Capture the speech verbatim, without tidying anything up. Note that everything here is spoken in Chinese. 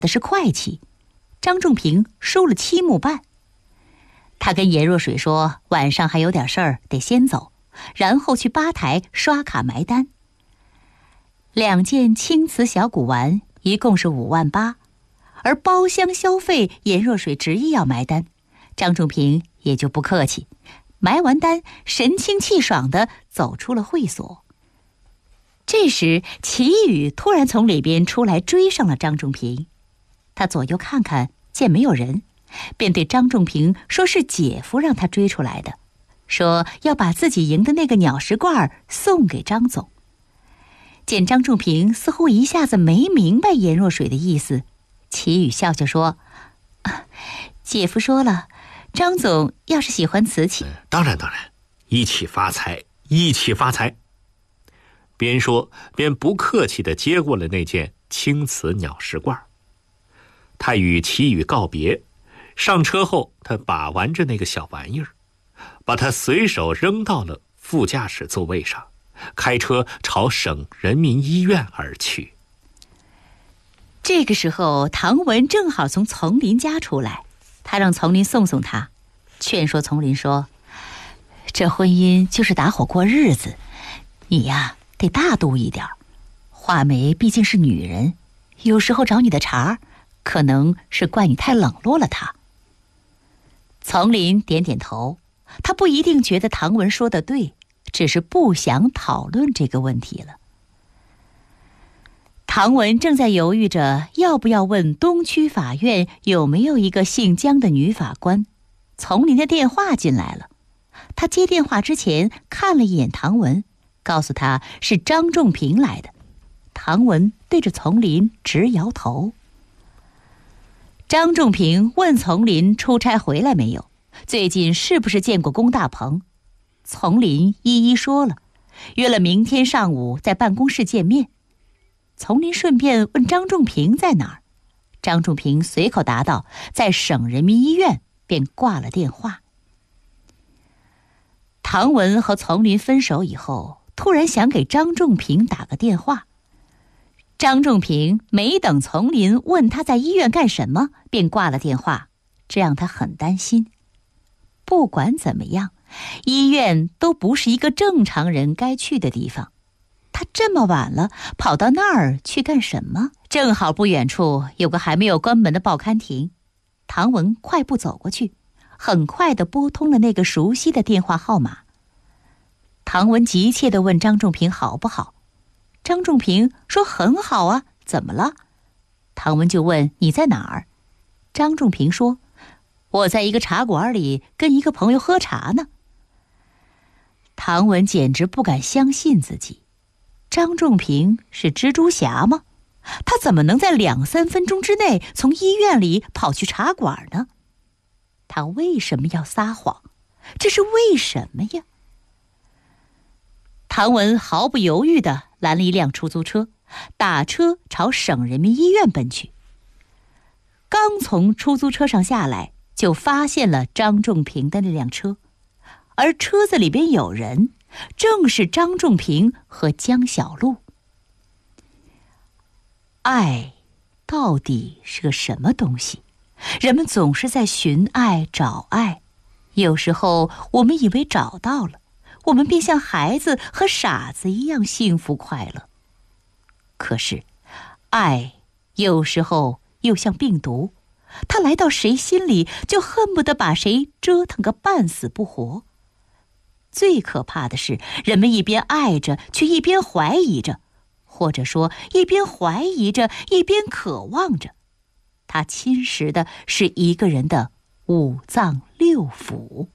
的是会棋，张仲平输了七目半。他跟颜若水说晚上还有点事儿得先走，然后去吧台刷卡埋单。两件青瓷小古玩一共是五万八，而包厢消费颜若水执意要埋单，张仲平也就不客气，埋完单神清气爽地走出了会所。这时齐宇突然从里边出来追上了张仲平，他左右看看见没有人，便对张仲平说是姐夫让他追出来的，说要把自己赢的那个鸟食罐送给张总。见张仲平似乎一下子没明白颜若水的意思，齐宇笑笑说、啊、姐夫说了，张总要是喜欢瓷器、 嗯、当然当然，一起发财，一起发财。边说边不客气地接过了那件青瓷鸟食罐。他与齐宇告别，上车后他把玩着那个小玩意儿，把它随手扔到了副驾驶座位上，开车朝省人民医院而去。 这个时候唐文正好从丛林家出来，他让丛林送送他，劝说丛林说，这婚姻就是打伙过日子，你呀得大度一点。画眉毕竟是女人，有时候找你的茬，可能是怪你太冷落了她。丛林点点头，他不一定觉得唐文说的对，只是不想讨论这个问题了。唐文正在犹豫着要不要问东区法院有没有一个姓江的女法官，丛林的电话进来了。他接电话之前看了一眼唐文，告诉他是张仲平来的。唐文对着丛林直摇头。张仲平问丛林出差回来没有，最近是不是见过龚大鹏。丛林一一说了，约了明天上午在办公室见面。丛林顺便问张仲平在哪儿，张仲平随口答道在省人民医院，便挂了电话。唐文和丛林分手以后，突然想给张仲平打个电话。张仲平没等丛林问他在医院干什么，便挂了电话，这让他很担心。不管怎么样，医院都不是一个正常人该去的地方。他这么晚了跑到那儿去干什么？正好不远处有个还没有关门的报刊亭。唐文快步走过去，很快地拨通了那个熟悉的电话号码。唐文急切地问张仲平好不好。张仲平说很好啊，怎么了？唐文就问你在哪儿？张仲平说我在一个茶馆里跟一个朋友喝茶呢。唐文简直不敢相信自己，张仲平是蜘蛛侠吗？他怎么能在两三分钟之内从医院里跑去茶馆呢？他为什么要撒谎？这是为什么呀？唐文毫不犹豫地拦了一辆出租车，打车朝省人民医院奔去。刚从出租车上下来，就发现了张仲平的那辆车，而车子里边有人，正是张仲平和江小璐。爱到底是个什么东西？人们总是在寻爱找爱，有时候我们以为找到了，我们便像孩子和傻子一样幸福快乐。可是爱有时候又像病毒，它来到谁心里，就恨不得把谁折腾个半死不活。最可怕的是，人们一边爱着，却一边怀疑着，或者说一边怀疑着，一边渴望着。它侵蚀的是一个人的五脏六腑。